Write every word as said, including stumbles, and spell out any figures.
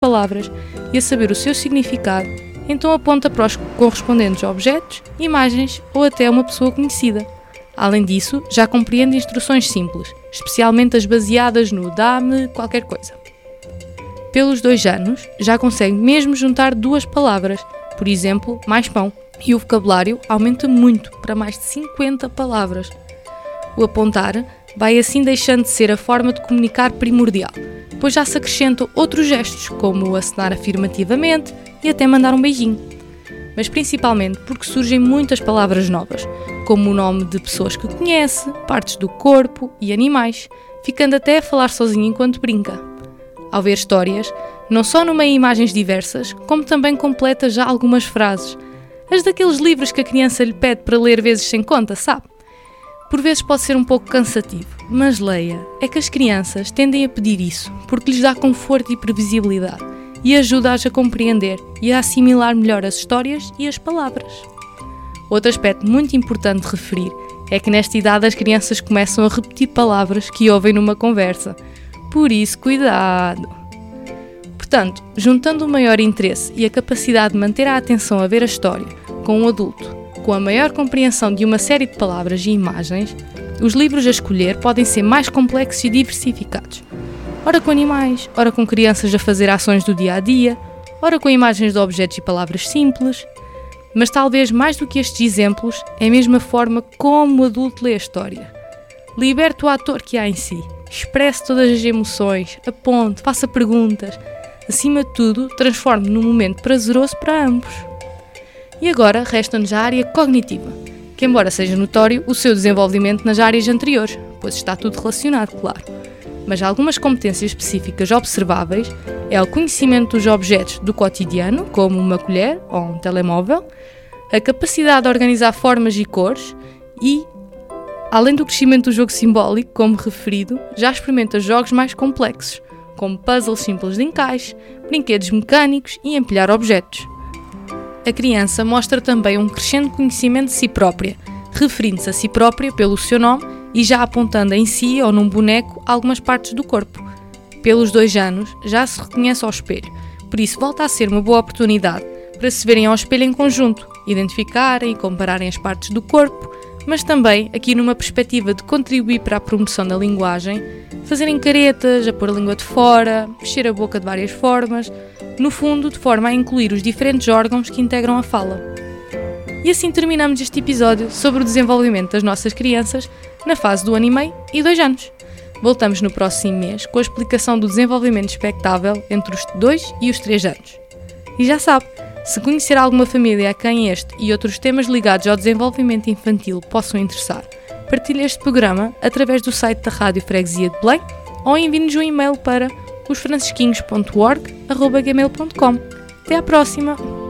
palavras e a saber o seu significado, então aponta para os correspondentes objetos, imagens ou até uma pessoa conhecida. Além disso, já compreende instruções simples, especialmente as baseadas no dá-me qualquer coisa. Pelos dois anos, já consegue mesmo juntar duas palavras, por exemplo, mais pão, e o vocabulário aumenta muito para mais de cinquenta palavras. O apontar vai assim deixando de ser a forma de comunicar primordial, pois já se acrescentam outros gestos, como o acenar afirmativamente e até mandar um beijinho. Mas principalmente porque surgem muitas palavras novas, como o nome de pessoas que conhece, partes do corpo e animais, ficando até a falar sozinho enquanto brinca. Ao ver histórias, não só nomeia imagens diversas, como também completa já algumas frases, as daqueles livros que a criança lhe pede para ler vezes sem conta, sabe? Por vezes pode ser um pouco cansativo, mas leia, é que as crianças tendem a pedir isso, porque lhes dá conforto e previsibilidade, e ajuda-as a compreender e a assimilar melhor as histórias e as palavras. Outro aspecto muito importante de referir é que nesta idade as crianças começam a repetir palavras que ouvem numa conversa. Por isso, cuidado! Portanto, juntando o maior interesse e a capacidade de manter a atenção a ver a história com um adulto, com a maior compreensão de uma série de palavras e imagens, os livros a escolher podem ser mais complexos e diversificados. Ora com animais, ora com crianças a fazer ações do dia-a-dia, ora com imagens de objetos e palavras simples. Mas talvez mais do que estes exemplos, é a mesma forma como o adulto lê a história. Liberte o ator que há em si. Expresse todas as emoções, aponte, faça perguntas. Acima de tudo, transforme num momento prazeroso para ambos. E agora resta-nos a área cognitiva, que embora seja notório o seu desenvolvimento nas áreas anteriores, pois está tudo relacionado, claro. Mas algumas competências específicas observáveis é o conhecimento dos objetos do cotidiano, como uma colher ou um telemóvel, a capacidade de organizar formas e cores e, além do crescimento do jogo simbólico, como referido, já experimenta jogos mais complexos, como puzzles simples de encaixe, brinquedos mecânicos e empilhar objetos. A criança mostra também um crescente conhecimento de si própria, referindo-se a si própria pelo seu nome e já apontando em si ou num boneco algumas partes do corpo. Pelos dois anos, já se reconhece ao espelho, por isso volta a ser uma boa oportunidade para se verem ao espelho em conjunto, identificarem e compararem as partes do corpo, mas também, aqui numa perspectiva de contribuir para a promoção da linguagem, fazerem caretas, a pôr a língua de fora, mexer a boca de várias formas, no fundo, de forma a incluir os diferentes órgãos que integram a fala. E assim terminamos este episódio sobre o desenvolvimento das nossas crianças na fase do ano e meio e dois anos. Voltamos no próximo mês com a explicação do desenvolvimento expectável entre os dois e os três anos. E já sabe, se conhecer alguma família a quem este e outros temas ligados ao desenvolvimento infantil possam interessar, partilhe este programa através do site da Rádio Freguesia de Belém ou envie-nos um e-mail para os francisquinhos ponto org arroba gmail ponto com. Até à próxima!